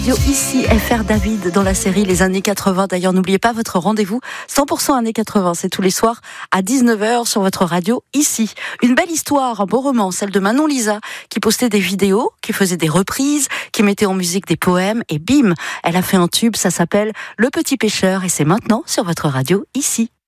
Ici, FR David dans la série Les années 80. D'ailleurs, n'oubliez pas votre rendez-vous 100% années 80. C'est tous les soirs à 19h sur votre radio ici. Une belle histoire, un beau roman, celle de Manon Lisa, qui postait des vidéos, qui faisait des reprises, qui mettait en musique des poèmes et bim, elle a fait un tube, ça s'appelle Le Petit Pêcheur et c'est maintenant sur votre radio ici.